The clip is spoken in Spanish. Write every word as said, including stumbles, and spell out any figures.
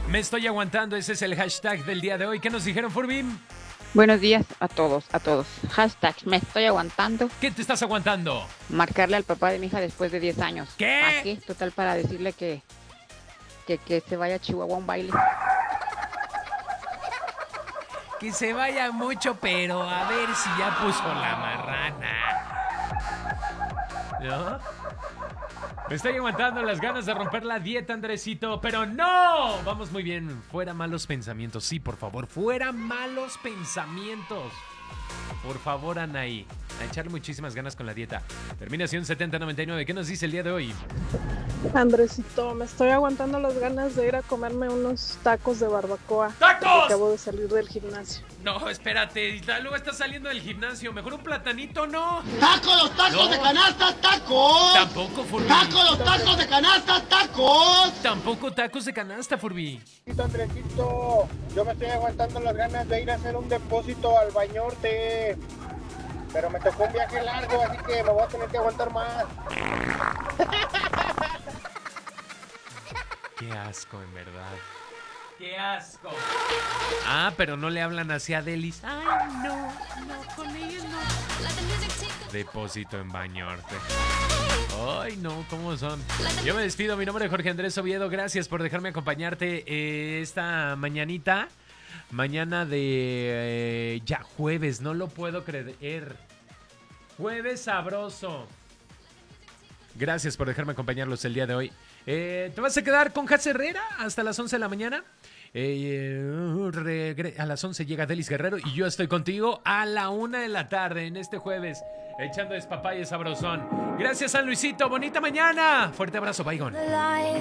Me estoy aguantando, ese es el hashtag del día de hoy. ¿Qué nos dijeron, Furbim? Buenos días a todos, a todos. Hashtag, me estoy aguantando. ¿Qué te estás aguantando? Marcarle al papá de mi hija después de diez años. ¿Qué? ¿Para qué? Total, para decirle que, que, que se vaya a Chihuahua a un baile. Que se vaya mucho, pero a ver si ya puso la marrana. ¿No? Me estoy aguantando las ganas de romper la dieta, Andresito, pero no. Vamos muy bien. Fuera malos pensamientos. Sí, por favor, fuera malos pensamientos. Por favor, Anaí. A echarle muchísimas ganas con la dieta. Terminación setenta noventa y nueve. ¿Qué nos dice el día de hoy? Andresito, me estoy aguantando las ganas de ir a comerme unos tacos de barbacoa. ¡Tacos! Acabo de salir del gimnasio. No, espérate. Luego estás saliendo del gimnasio. Mejor un platanito, ¿no? ¡Tacos, los tacos No. de canasta, tacos! Tampoco, Furby. ¡Tacos, los tacos de canasta, tacos! Tampoco tacos de canasta, Furby. Andresito, yo me estoy aguantando las ganas de ir a hacer un depósito al Bañorte, pero me tocó un viaje largo, así que me voy a tener que aguantar más. Qué asco, en verdad. ¡Qué asco! Ah, pero no le hablan así a Delis. Ay, no, no, con ella no. Depósito en Bañorte. Ay, no, ¿cómo son? Yo me despido, mi nombre es Jorge Andrés Oviedo. Gracias por dejarme acompañarte eh, esta mañanita. Mañana de eh, ya jueves, no lo puedo creer. Jueves sabroso. Gracias por dejarme acompañarlos el día de hoy. Eh, ¿Te vas a quedar con Jaz Herrera hasta las once de la mañana? Eh, regre- a las once llega Delis Guerrero y yo estoy contigo a la una de la tarde en este jueves, echando despapalle sabrosón. Gracias, San Luisito. Bonita mañana. Fuerte abrazo, Baigón.